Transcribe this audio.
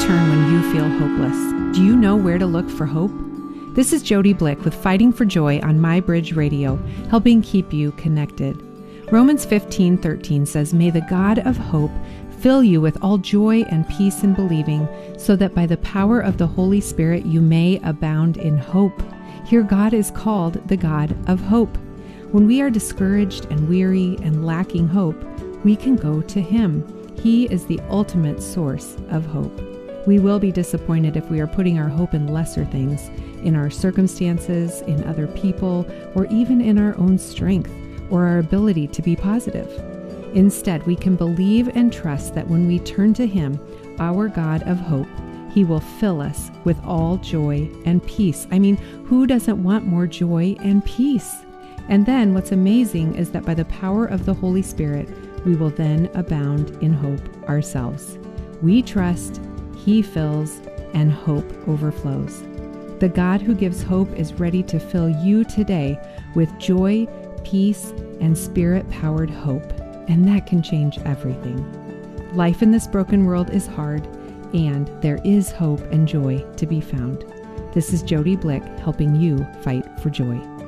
turn when you feel hopeless? Do you know where to look for hope? This is Jody Blick with Fighting for Joy on My Bridge Radio, helping keep you connected. Romans 15:13 says, "May the God of hope fill you with all joy and peace in believing, so that by the power of the Holy Spirit you may abound in hope." Here God is called the God of hope. When we are discouraged and weary and lacking hope, we can go to Him. He is the ultimate source of hope. We will be disappointed if we are putting our hope in lesser things, in our circumstances, in other people, or even in our own strength or our ability to be positive. Instead, we can believe and trust that when we turn to Him, our God of hope, He will fill us with all joy and peace. I mean, who doesn't want more joy and peace? And then what's amazing is that by the power of the Holy Spirit, we will then abound in hope ourselves. We trust, He fills, and hope overflows. The God who gives hope is ready to fill you today with joy, peace, and Spirit-powered hope. And that can change everything. Life in this broken world is hard, and there is hope and joy to be found. This is Jody Blick helping you fight for joy.